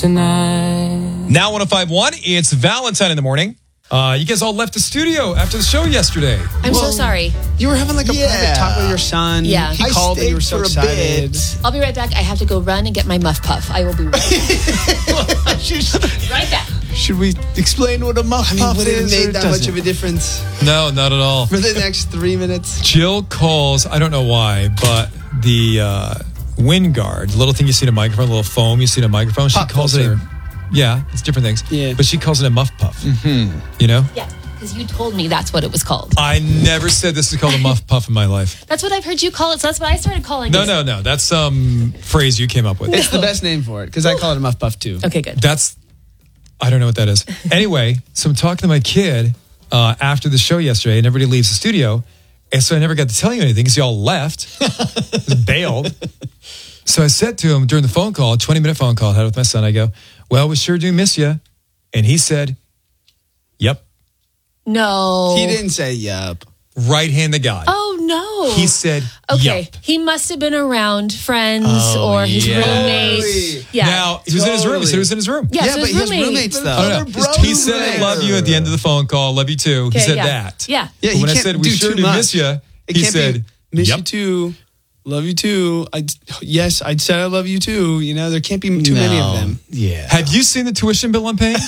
tonight. Now 105.1, it's Valentine in the morning. You guys all left the studio after the show yesterday. I'm so sorry. You were having like a private talk with your son. Yeah. He called and you were so excited. I'll be right back. I have to go run and get my muff puff. I will be right back. Right back. Should we explain what a muff puff is? Would it make that much of a difference? No, not at all. For the next 3 minutes? Jill calls, I don't know why, but the wind guard, the little thing you see in a microphone, little foam you see in a microphone, she calls it it's different things. Yeah. But she calls it a muff puff. Mm-hmm. You know? Yeah, because you told me that's what it was called. I never said this is called a muff puff in my life. That's what I've heard you call it, so that's what I started calling it. No. That's some phrase you came up with. It's the best name for it, because I call it a muff puff too. Okay, good. I don't know what that is. Anyway, so I'm talking to my kid after the show yesterday, and everybody leaves the studio. And so I never got to tell you anything because y'all left, bailed. So I said to him during the phone call, 20-minute phone call I had with my son, I go, well, we sure do miss you. And he said, yep. No. He didn't say yep. Right-handed guy. Oh, no. He said, okay. Yep. He must have been around friends or his roommate. Yeah. Now, he was in his room. He said he was in his room. Yeah, Yeah, so but he has roommates, though. I don't know. He said, I love you at the end of the phone call. Love you too. He said that. Yeah. But when I said, we sure do miss you, he said, miss yep. you too. Love you too. I'd said I love you too. You know, there can't be too many of them. Yeah. Have you seen the tuition bill I'm paying?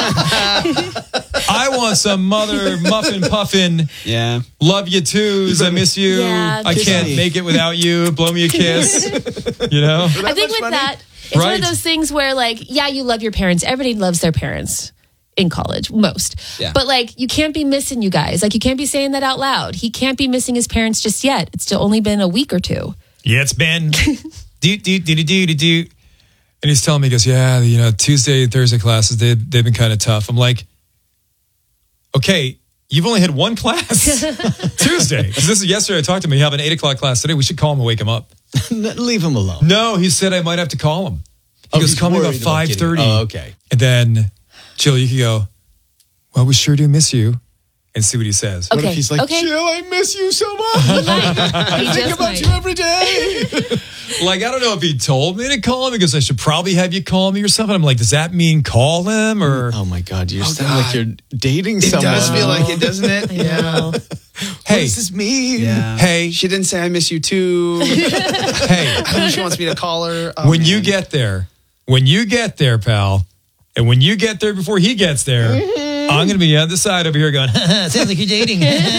I want some mother muffin puffin. Yeah. Love you twos. I miss you. Yeah, I can't make it without you. Blow me a kiss. You know? I think with that, it's one of those things where, like, yeah, you love your parents. Everybody loves their parents in college, most. Yeah. But, like, you can't be missing you guys. Like, you can't be saying that out loud. He can't be missing his parents just yet. It's only been a week or two. Yeah, it's been do. And he's telling me, he goes, yeah, Tuesday and Thursday classes, they've been kind of tough. I'm like, okay, you've only had one class Tuesday. Because this is yesterday I talked to him. You have an 8 o'clock class today. We should call him and wake him up. Leave him alone. No, he said I might have to call him. He goes, call me about 5:30. Oh, okay. And then, Jill, you can go, well, we sure do miss you. And see what he says. Okay. What if he's like, Jill, I miss you so much. I think about you every day. Like, I don't know if he told me to call him because I should probably have you call me or something. I'm like, does that mean call him or? Oh my God, you sound like you're dating someone. It does feel like it, doesn't it? Yeah. Hey, what does this mean? Yeah. Hey, she didn't say I miss you too. Hey, I know she wants me to call her. Oh, when you get there, pal, and when you get there before he gets there, I'm going to be on the side over here going, sounds like you're dating.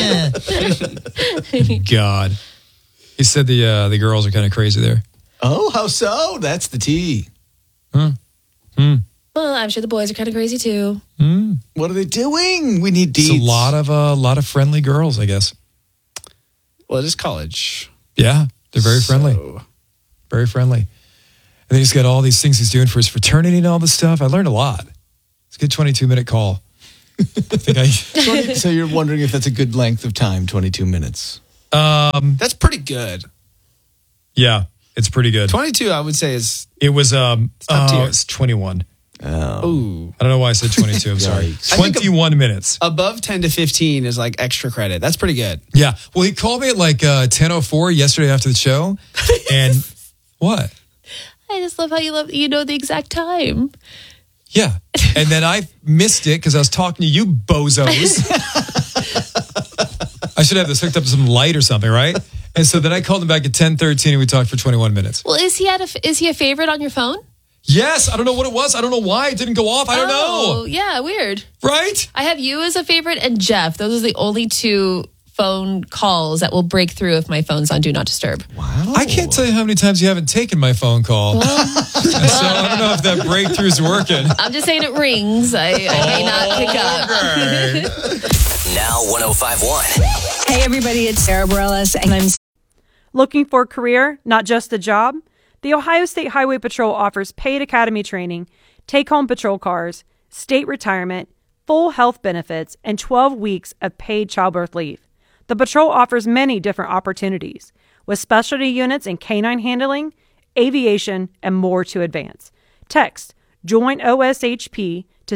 God. He said the girls are kind of crazy there. Oh, how so? That's the tea. Well, I'm sure the boys are kind of crazy too. What are they doing? We need deeds. It's a lot of friendly girls, I guess. Well, it is college. Yeah, they're very friendly. Very friendly. And then he's got all these things he's doing for his fraternity and all this stuff. I learned a lot. It's a good 22-minute call. So you're wondering if that's a good length of time, 22 minutes? That's pretty good. Yeah, it's pretty good. 22, I would say, is... It was, it's 21. Oh. Ooh. I don't know why I said 22. I'm sorry. 21 minutes. Above 10 to 15 is like extra credit. That's pretty good. Yeah. Well, he called me at like 10:04 yesterday after the show. And what? I just love how you know the exact time. Yeah. And then I missed it because I was talking to you bozos. I should have this hooked up to some light or something, right? And so then I called him back at 10:13 and we talked for 21 minutes. Well, is he a favorite on your phone? Yes. I don't know what it was. I don't know why it didn't go off. I don't know. Oh, yeah. Weird. Right? I have you as a favorite and Jeff. Those are the only two phone calls that will break through if my phone's on Do Not Disturb. Wow. I can't tell you how many times you haven't taken my phone call. So I don't know if that breakthrough's working. I'm just saying it rings. I may not pick up. Now 105.1. Hey everybody, it's Sarah Bareilles and I'm Looking for a career, not just a job? The Ohio State Highway Patrol offers paid academy training, take-home patrol cars, state retirement, full health benefits, and 12 weeks of paid childbirth leave. The patrol offers many different opportunities, with specialty units in canine handling, aviation, and more to advance. Text JOIN OSHP to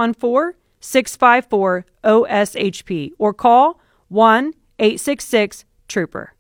614-654-OSHP or call 1-866-TROOPER.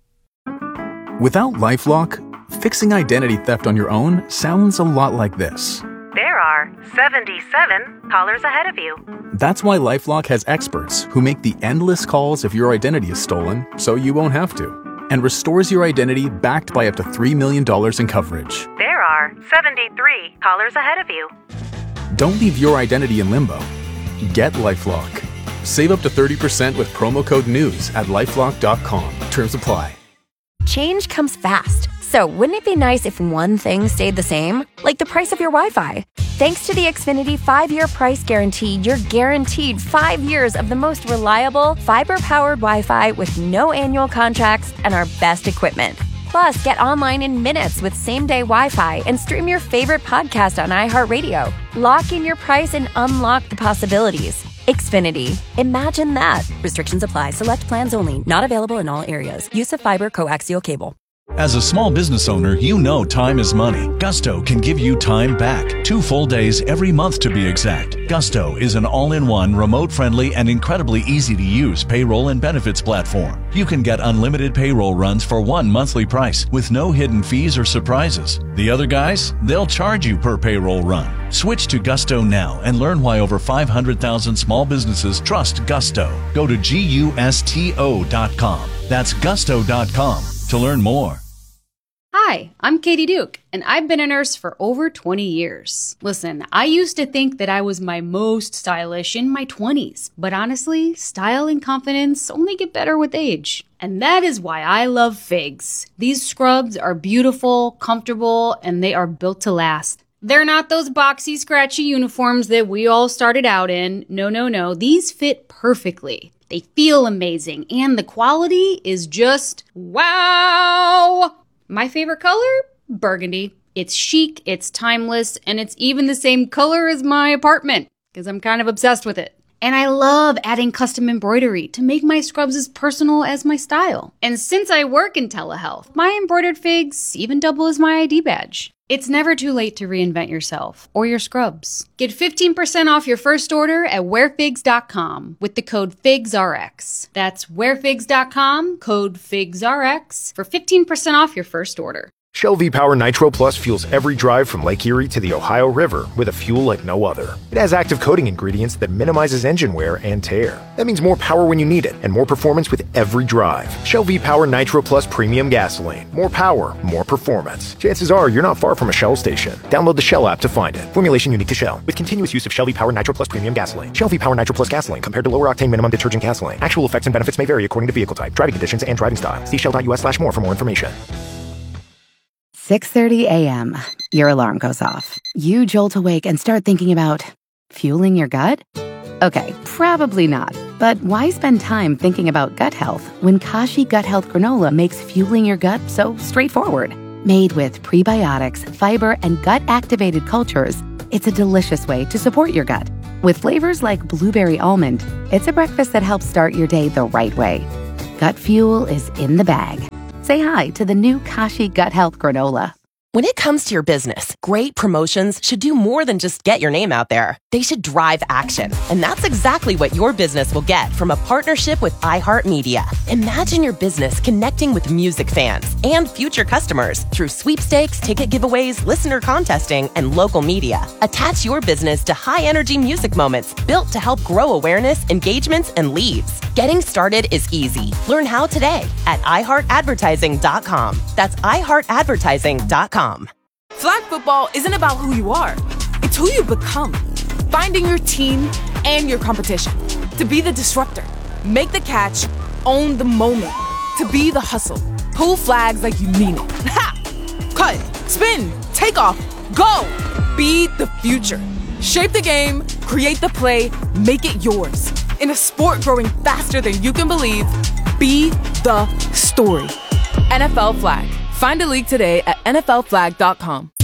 Without LifeLock, fixing identity theft on your own sounds a lot like this. There are 77 callers ahead of you. That's why LifeLock has experts who make the endless calls if your identity is stolen, so you won't have to, and restores your identity backed by up to $3 million in coverage. There are 73 callers ahead of you. Don't leave your identity in limbo. Get LifeLock. Save up to 30% with promo code NEWS at LifeLock.com. Terms apply. Change comes fast. So wouldn't it be nice if one thing stayed the same? Like the price of your Wi-Fi. Thanks to the Xfinity 5-year price guarantee, you're guaranteed 5 years of the most reliable, fiber-powered Wi-Fi with no annual contracts and our best equipment. Plus, get online in minutes with same-day Wi-Fi and stream your favorite podcast on iHeartRadio. Lock in your price and unlock the possibilities. Xfinity. Imagine that. Restrictions apply. Select plans only. Not available in all areas. Use of fiber coaxial cable. As a small business owner, you know time is money. Gusto can give you time back. 2 full days every month to be exact. Gusto is an all-in-one, remote-friendly, and incredibly easy-to-use payroll and benefits platform. You can get unlimited payroll runs for one monthly price with no hidden fees or surprises. The other guys, they'll charge you per payroll run. Switch to Gusto now and learn why over 500,000 small businesses trust Gusto. Go to GUSTO.com. That's Gusto.com to learn more. Hi, I'm Katie Duke, and I've been a nurse for over 20 years. Listen, I used to think that I was my most stylish in my 20s, but honestly, style and confidence only get better with age. And that is why I love Figs. These scrubs are beautiful, comfortable, and they are built to last. They're not those boxy, scratchy uniforms that we all started out in. No. These fit perfectly. They feel amazing, and the quality is just wow! My favorite color? Burgundy. It's chic, it's timeless, and it's even the same color as my apartment, because I'm kind of obsessed with it. And I love adding custom embroidery to make my scrubs as personal as my style. And since I work in telehealth, my embroidered Figs even double as my ID badge. It's never too late to reinvent yourself or your scrubs. Get 15% off your first order at wearfigs.com with the code FIGSRX. That's wearfigs.com, code FIGSRX for 15% off your first order. Shell V-Power Nitro Plus fuels every drive from Lake Erie to the Ohio River with a fuel like no other. It has active coating ingredients that minimizes engine wear and tear. That means more power when you need it and more performance with every drive. Shell V-Power Nitro Plus Premium Gasoline. More power, more performance. Chances are you're not far from a Shell station. Download the Shell app to find it. Formulation unique to Shell. With continuous use of Shell V-Power Nitro Plus Premium Gasoline. Shell V-Power Nitro Plus Gasoline compared to lower octane minimum detergent gasoline. Actual effects and benefits may vary according to vehicle type, driving conditions, and driving style. See shell.us/more for more information. 6:30 a.m. Your alarm goes off. You jolt awake and start thinking about fueling your gut? Okay, probably not. But why spend time thinking about gut health when Kashi Gut Health Granola makes fueling your gut so straightforward? Made with prebiotics, fiber, and gut-activated cultures, it's a delicious way to support your gut. With flavors like blueberry almond, it's a breakfast that helps start your day the right way. Gut fuel is in the bag. Say hi to the new Kashi Gut Health Granola. When it comes to your business, great promotions should do more than just get your name out there. They should drive action. And that's exactly what your business will get from a partnership with iHeartMedia. Imagine your business connecting with music fans and future customers through sweepstakes, ticket giveaways, listener contesting, and local media. Attach your business to high-energy music moments built to help grow awareness, engagements, and leads. Getting started is easy. Learn how today at iHeartAdvertising.com. That's iHeartAdvertising.com. Flag football isn't about who you are. It's who you become. Finding your team and your competition. To be the disruptor. Make the catch. Own the moment. To be the hustle. Pull flags like you mean it. Ha! Cut. Spin. Take off. Go. Be the future. Shape the game. Create the play. Make it yours. In a sport growing faster than you can believe, be the story. NFL Flag. Find a league today at NFLflag.com.